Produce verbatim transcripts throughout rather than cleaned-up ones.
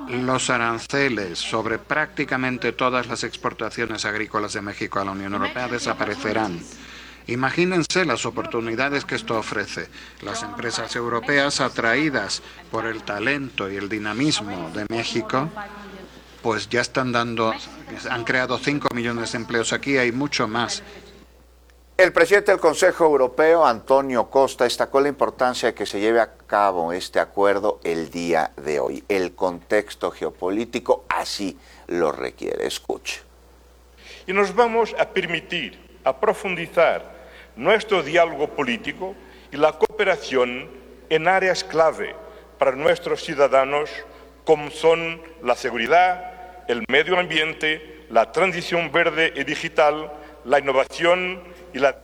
los aranceles sobre prácticamente todas las exportaciones agrícolas de México a la Unión Europea desaparecerán. Imagínense las oportunidades que esto ofrece. Las empresas europeas atraídas por el talento y el dinamismo de México, pues ya están dando, han creado cinco millones de empleos aquí, hay mucho más. El presidente del Consejo Europeo, Antonio Costa, destacó la importancia de que se lleve a cabo este acuerdo el día de hoy. El contexto geopolítico así lo requiere. Escuche. Y nos vamos a permitir a profundizar nuestro diálogo político y la cooperación en áreas clave para nuestros ciudadanos, como son la seguridad, el medio ambiente, la transición verde y digital, la innovación y la...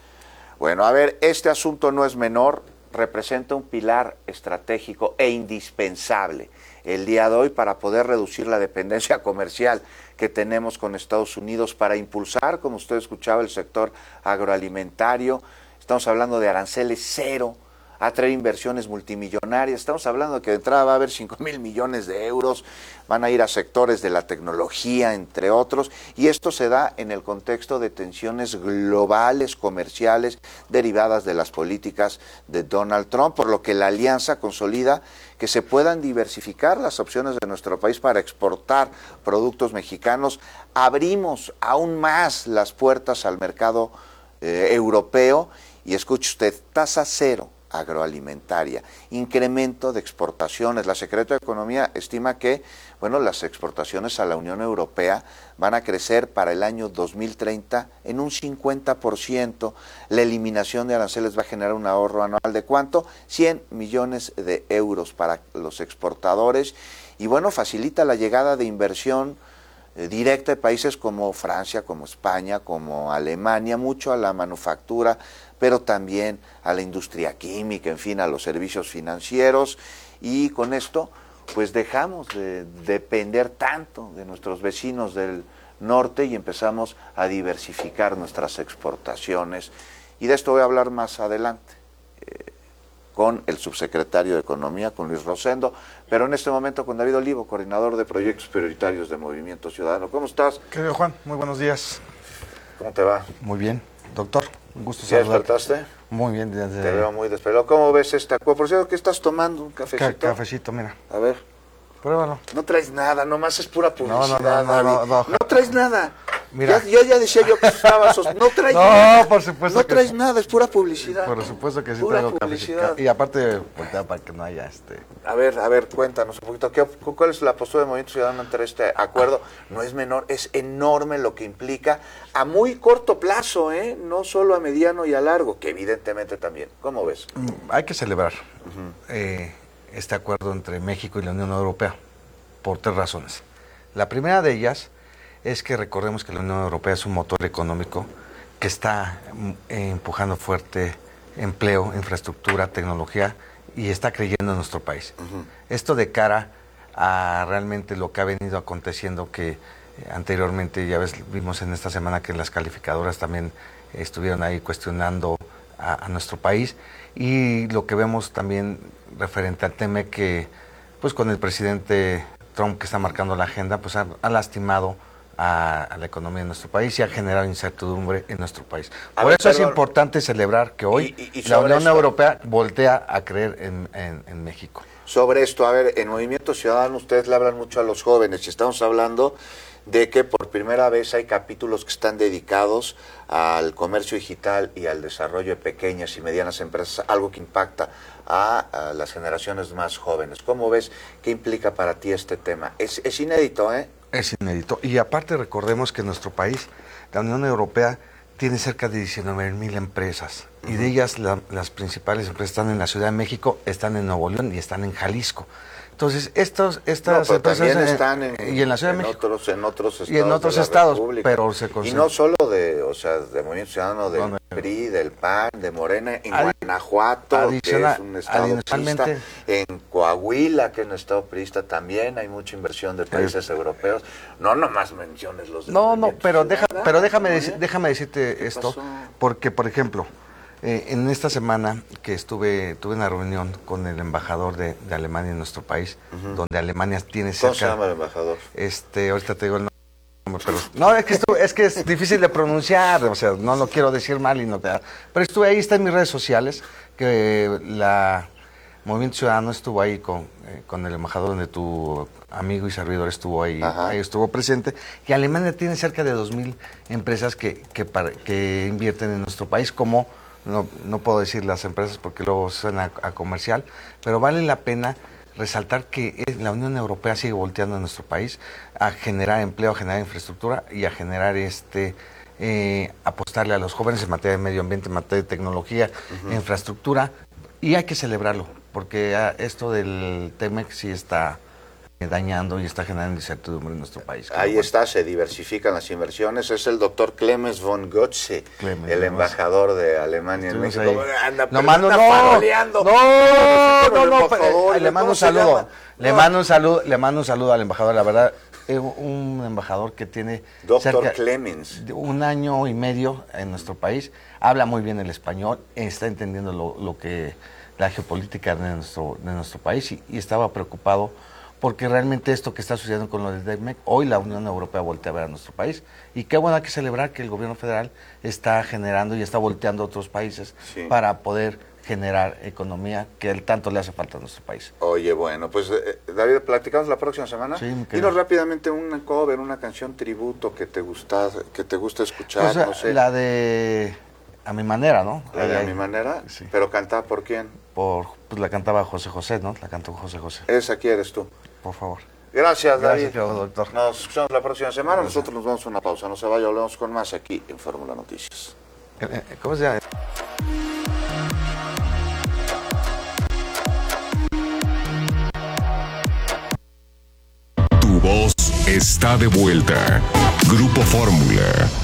Bueno, a ver, este asunto no es menor, representa un pilar estratégico e indispensable el día de hoy para poder reducir la dependencia comercial que tenemos con Estados Unidos, para impulsar, como usted escuchaba, el sector agroalimentario. Estamos hablando de aranceles cero, atraer inversiones multimillonarias. Estamos hablando de que de entrada va a haber cinco mil millones de euros, van a ir a sectores de la tecnología, entre otros, y esto se da en el contexto de tensiones globales, comerciales, derivadas de las políticas de Donald Trump, por lo que la alianza consolida que se puedan diversificar las opciones de nuestro país para exportar productos mexicanos. Abrimos aún más las puertas al mercado eh, europeo, y escuche usted, tasa cero agroalimentaria, incremento de exportaciones. La Secretaría de Economía estima que, bueno, las exportaciones a la Unión Europea van a crecer para el año dos mil treinta en un cincuenta por ciento. La eliminación de aranceles va a generar un ahorro anual de ¿cuánto? cien millones de euros para los exportadores, y bueno, facilita la llegada de inversión eh, directa de países como Francia, como España, como Alemania, mucho a la manufactura, pero también a la industria química, en fin, a los servicios financieros, y con esto pues dejamos de depender tanto de nuestros vecinos del norte y empezamos a diversificar nuestras exportaciones. Y de esto voy a hablar más adelante eh, con el subsecretario de Economía, con Luis Rosendo, pero en este momento con David Olivo, coordinador de proyectos prioritarios de Movimiento Ciudadano. ¿Cómo estás? Querido Juan, muy buenos días. ¿Cómo te va? Muy bien, doctor. Un gusto ¿Ya saludarte. despertaste? Muy bien. Desde... Te veo muy despelado. ¿Cómo ves esta acuerdo? Por cierto, ¿qué estás tomando? ¿Un cafecito? Ca cafecito, mira. A ver. Pruébalo. No traes nada, nomás es pura publicidad. No, no, no, no, no, no. No traes nada. Mira. Ya, yo ya decía yo que estaba sos... No traes no, nada. por supuesto No que traes sí. nada, es pura publicidad. Por supuesto que sí pura traigo publicidad. cafecito. Y aparte, voltea para que no haya este... A ver, a ver, cuéntanos un poquito. ¿qué, ¿Cuál es la postura del Movimiento Ciudadano ante este acuerdo? No es menor, es enorme lo que implica a muy corto plazo, ¿eh? No solo a mediano y a largo, que evidentemente también. ¿Cómo ves? Hay que celebrar Uh-huh. eh, este acuerdo entre México y la Unión Europea por tres razones. La primera de ellas es que recordemos que la Unión Europea es un motor económico que está eh, empujando fuerte empleo, infraestructura, tecnología, y está creyendo en nuestro país. Uh-huh. Esto de cara a realmente lo que ha venido aconteciendo, que eh, anteriormente, ya ves, vimos en esta semana que las calificadoras también eh, estuvieron ahí cuestionando a, a nuestro país, y lo que vemos también referente al tema que, pues con el presidente Trump, que está marcando la agenda, pues ha, ha lastimado a, a la economía de nuestro país y ha generado incertidumbre en nuestro país. A Por ver, eso perdón. es importante celebrar que hoy Y- y- y la sobre Unión esto. Europea voltea a creer en, en, en México. Sobre esto, a ver, en Movimiento Ciudadano ustedes le hablan mucho a los jóvenes y estamos hablando de que por primera vez hay capítulos que están dedicados al comercio digital y al desarrollo de pequeñas y medianas empresas, algo que impacta a, a las generaciones más jóvenes. ¿Cómo ves? ¿Qué implica para ti este tema? Es, es inédito, ¿eh? Es inédito. Y aparte recordemos que nuestro país, la Unión Europea, tiene cerca de diecinueve mil empresas. Uh-huh. Y de ellas la, las principales empresas están en la Ciudad de México, están en Nuevo León y están en Jalisco. Entonces, estos, estas No, empresas también en, están en, y en la Ciudad en de México. Otros, en otros estados y en otros de la estados, República. pero se Y concentra. no solo de, o sea, de Movimiento Ciudadano, del No, no. P R I, del P A N, de Morena, en Adi- Guanajuato, adiciona- que es un estado adicionalmente- priista, en Coahuila, que es un estado priista también, hay mucha inversión de países europeos. No nomás menciones los de No, no, Movimiento pero deja, Ciudadano, pero déjame ¿no? deci- déjame decirte ¿Qué esto, pasó? porque por ejemplo, Eh, en esta semana que estuve tuve una reunión con el embajador de, de Alemania en nuestro país, uh-huh. donde Alemania tiene cerca... ¿Cómo se llama el embajador? Este, ahorita te digo el nombre, pero... No, es que, estuve, es que es difícil de pronunciar, o sea, no lo quiero decir mal y no te da... Pero estuve ahí, está en mis redes sociales, que la Movimiento Ciudadano estuvo ahí con, eh, con el embajador, donde tu amigo y servidor estuvo ahí, ahí estuvo presente, y Alemania tiene cerca de dos mil empresas que, que, para, que invierten en nuestro país, como... No, no puedo decir las empresas porque luego suena a, a comercial, pero vale la pena resaltar que la Unión Europea sigue volteando a nuestro país a generar empleo, a generar infraestructura y a generar este eh, apostarle a los jóvenes en materia de medio ambiente, en materia de tecnología, uh-huh. infraestructura, y hay que celebrarlo, porque ah, esto del T-MEC sí está dañando y está generando incertidumbre en nuestro país. Ahí bueno. está, se diversifican las inversiones. Es el doctor Clemens von Götze, Clemens, el embajador de Alemania en México. Anda, no, mando, no, faroleando. no, no, no, no, le mando un saludo, le mando un saludo, le mando un saludo al embajador, la verdad, es un embajador que tiene doctor Clemens de un año y medio en nuestro país, habla muy bien el español, está entendiendo lo, lo que la geopolítica de nuestro, de nuestro país y, y estaba preocupado porque realmente esto que está sucediendo con lo del T-MEC, hoy la Unión Europea voltea a ver a nuestro país. Y qué bueno, hay que celebrar que el gobierno federal está generando y está volteando a otros países sí. para poder generar economía que el tanto le hace falta a nuestro país. Oye, bueno, pues eh, David, ¿platicamos la próxima semana? Sí, dinos rápidamente un cover, una canción tributo que te gusta, que te gusta escuchar, o sea, no sé. La de A Mi Manera, ¿no? La de A Mi Manera, sí. ¿Pero cantada por quién? Por, pues la cantaba José José, ¿no? La cantó José José. Esa quieres tú. Por favor. Gracias, David. Gracias, doctor. Nos escuchamos la próxima semana. Gracias. Nosotros nos vamos a una pausa. No se vaya, hablamos con más aquí en Fórmula Noticias. ¿Cómo se llama? Tu voz está de vuelta. Grupo Fórmula.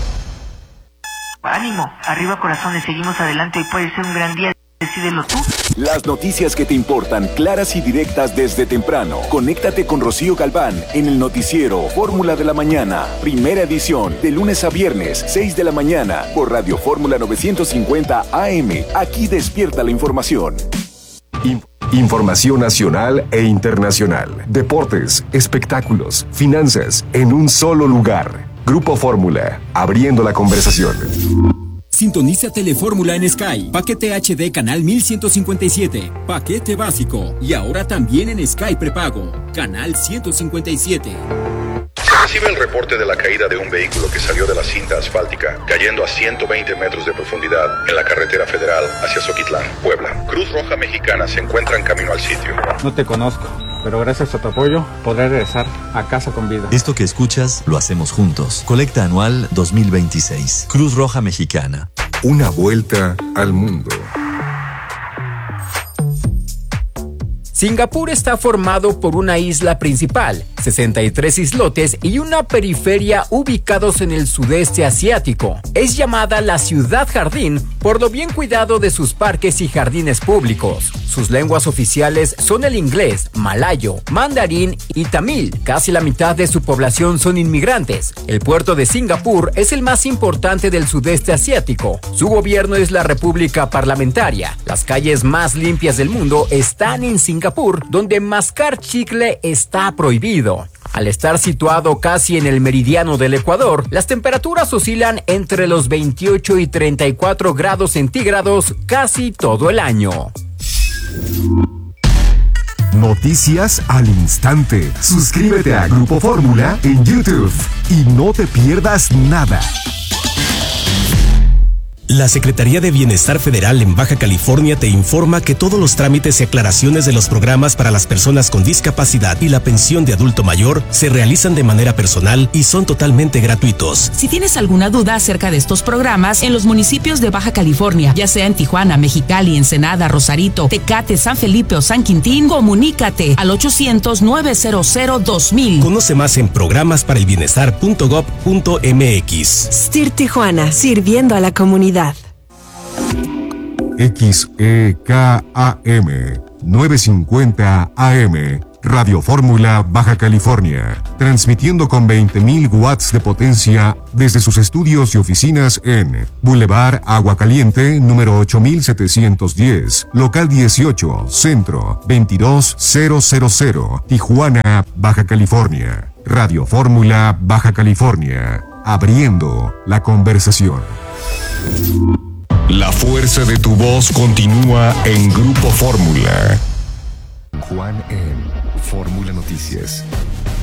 Ánimo, arriba corazones, seguimos adelante. Hoy puede ser un gran día. Decídelo tú. Las noticias que te importan, claras y directas desde temprano. Conéctate con Rocío Galván en el noticiero Fórmula de la Mañana. Primera edición, de lunes a viernes, seis de la mañana, por Radio Fórmula novecientos cincuenta A M. Aquí despierta la información. In- Información nacional e internacional. Deportes, espectáculos, finanzas, en un solo lugar. Grupo Fórmula, abriendo la conversación. Sintoniza Telefórmula en Sky, paquete H D canal mil ciento cincuenta y siete, paquete básico y ahora también en Sky prepago, canal ciento cincuenta y siete. Se recibe el reporte de la caída de un vehículo que salió de la cinta asfáltica, cayendo a ciento veinte metros de profundidad en la carretera federal hacia Zoquitlán, Puebla. Cruz Roja Mexicana se encuentra en camino al sitio. No te conozco, pero gracias a tu apoyo podré regresar a casa con vida. Esto que escuchas lo hacemos juntos. Colecta anual dos mil veintiséis. Cruz Roja Mexicana. Una vuelta al mundo. Singapur está formado por una isla principal, sesenta y tres islotes y una periferia ubicados en el sudeste asiático. Es llamada la ciudad jardín por lo bien cuidado de sus parques y jardines públicos. Sus lenguas oficiales son el inglés, malayo, mandarín y tamil. Casi la mitad de su población son inmigrantes. El puerto de Singapur es el más importante del sudeste asiático. Su gobierno es la República Parlamentaria. Las calles más limpias del mundo están en Singapur, donde mascar chicle está prohibido. Al estar situado casi en el meridiano del Ecuador, las temperaturas oscilan entre los veintiocho y treinta y cuatro grados centígrados casi todo el año. Noticias al instante. Suscríbete a Grupo Fórmula en YouTube y no te pierdas nada. La Secretaría de Bienestar Federal en Baja California te informa que todos los trámites y aclaraciones de los programas para las personas con discapacidad y la pensión de adulto mayor se realizan de manera personal y son totalmente gratuitos. Si tienes alguna duda acerca de estos programas en los municipios de Baja California, ya sea en Tijuana, Mexicali, Ensenada, Rosarito, Tecate, San Felipe o San Quintín, comunícate al ochocientos, nueve cero cero, dos mil. Conoce más en programas para el bienestar punto gov punto mx. S T I R Tijuana, sirviendo a la comunidad. X E K A M novecientos cincuenta A M, Radio Fórmula Baja California, transmitiendo con veinte mil watts de potencia desde sus estudios y oficinas en Boulevard Agua Caliente, número ocho mil setecientos diez, local dieciocho, Centro, veintidós mil, Tijuana, Baja California. Radio Fórmula Baja California, abriendo la conversación. La fuerza de tu voz continúa en Grupo Fórmula. Juan en Fórmula Noticias.